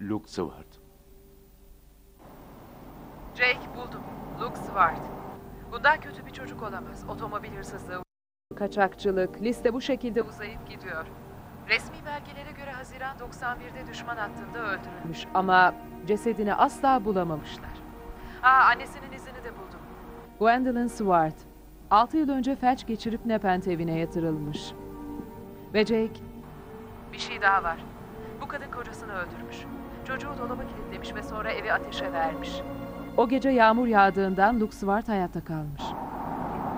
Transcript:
Luke Swart. Jake buldum. Luke Swart. Bundan kötü bir çocuk olamaz. Otomobil hırsızlığı, kaçakçılık, liste bu şekilde uzayıp gidiyor. Resmi belgelere göre Haziran 91'de düşman hattında öldürülmüş ama cesedini asla bulamamışlar. Annesinin izini de buldum. Gwendolyn Swart. 6 yıl önce felç geçirip Nepent evine yatırılmış. Ve Jake... Bir şey daha var. Bu kadın kocasını öldürmüş. Çocuğu dolaba kilitlemiş ve sonra evi ateşe vermiş. O gece yağmur yağdığından Luke Swart hayatta kalmış.